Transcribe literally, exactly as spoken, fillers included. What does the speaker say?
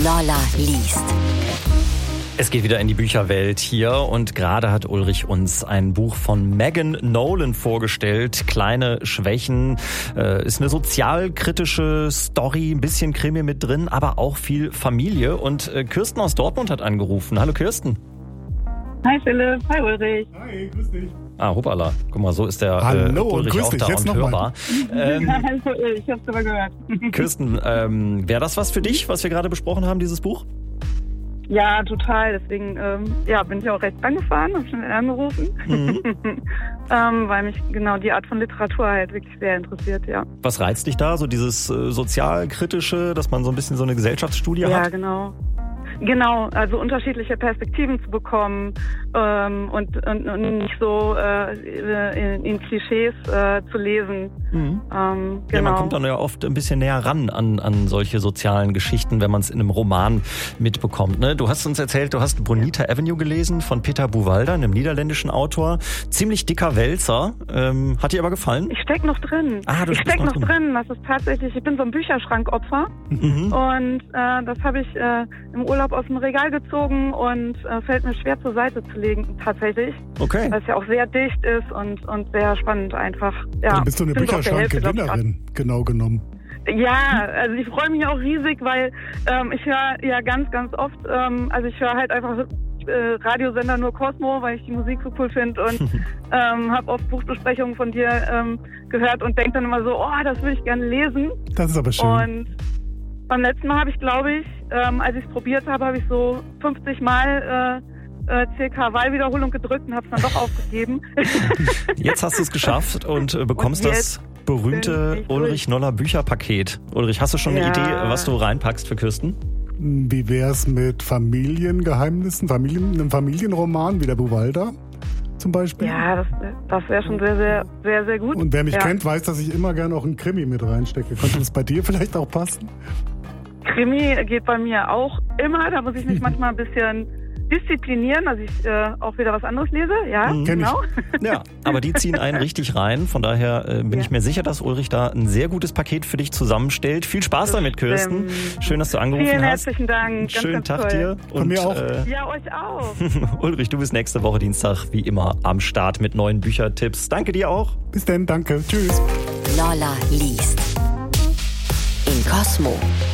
Lolla liest. Es geht wieder in die Bücherwelt hier und gerade hat Ulrich uns ein Buch von Megan Nolan vorgestellt. Kleine Schwächen, äh, ist eine sozialkritische Story, ein bisschen Krimi mit drin, aber auch viel Familie. Und äh, Kirsten aus Dortmund hat angerufen. Hallo Kirsten. Hi Philipp, hi Ulrich. Hi, grüß dich. Ah, hoppala. Guck mal, so ist der Hallo, äh, Ulrich grüß auch dich. da Jetzt und noch hörbar. Ähm, Also, ich hab's aber gehört. Kirsten, ähm, wäre das was für dich, was wir gerade besprochen haben, dieses Buch? Ja, total. Deswegen ähm, ja, bin ich auch recht angefahren, hab schon angerufen. Mhm. ähm, weil mich genau die Art von Literatur halt wirklich sehr interessiert, ja. Was reizt dich da? So dieses äh, sozialkritische, dass man so ein bisschen so eine Gesellschaftsstudie ja, hat? Ja, genau. Genau, also unterschiedliche Perspektiven zu bekommen ähm, und, und, und nicht so äh, in, in Klischees äh, zu lesen. Mhm. Ähm, genau. Ja, man kommt dann ja oft ein bisschen näher ran an, an solche sozialen Geschichten, wenn man es in einem Roman mitbekommt. Ne? Du hast uns erzählt, du hast Bonita Avenue gelesen von Peter Buwalda, einem niederländischen Autor. Ziemlich dicker Wälzer. Ähm, hat dir aber gefallen? Ich steck noch drin. Ah, du ich steck noch drin. drin. Das ist tatsächlich, ich bin so ein Bücherschrankopfer. Mhm. Und äh, das habe ich äh, im Urlaub aus dem Regal gezogen und äh, fällt mir schwer zur Seite zu legen, tatsächlich. Okay. Weil es ja auch sehr dicht ist und, und sehr spannend einfach. Ja, dann bist du eine Bücherschrank-Gewinnerin, genau genommen. Ja, also ich freue mich auch riesig, weil ähm, ich höre ja ganz, ganz oft, ähm, also ich höre halt einfach äh, Radiosender nur Cosmo, weil ich die Musik so cool finde und ähm, habe oft Buchbesprechungen von dir ähm, gehört und denke dann immer so, oh, das würde ich gerne lesen. Das ist aber schön. Und beim letzten Mal habe ich, glaube ich, ähm, als ich es probiert habe, habe ich so fünfzig Mal äh, äh, circa Wahlwiederholung gedrückt und habe es dann doch aufgegeben. Jetzt hast du es geschafft und äh, bekommst und das berühmte Ulrich Noller Bücherpaket. Ulrich, hast du schon eine ja. Idee, was du reinpackst für Kirsten? Wie wär's mit Familiengeheimnissen, Familien, einem Familienroman wie der Buwalda zum Beispiel? Ja, das, das wäre schon sehr, sehr, sehr, sehr gut. Und wer mich ja. kennt, weiß, dass ich immer gerne auch einen Krimi mit reinstecke. Könnte das bei dir vielleicht auch passen? Krimi geht bei mir auch immer. Da muss ich mich manchmal ein bisschen disziplinieren, dass ich äh, auch wieder was anderes lese. Ja, mhm. genau. Ja, aber die ziehen einen richtig rein. Von daher äh, bin ja. ich mir sicher, dass Ulrich da ein sehr gutes Paket für dich zusammenstellt. Viel Spaß damit, Kirsten. Schön, dass du angerufen Vielen hast. Vielen herzlichen Dank. Ganz, Schönen ganz Tag toll. dir. Und, Von mir auch. Äh, ja, euch auch. Ulrich, du bist nächste Woche Dienstag wie immer am Start mit neuen Büchertipps. Danke dir auch. Bis dann, danke. Tschüss. Lolla liest. In Cosmo.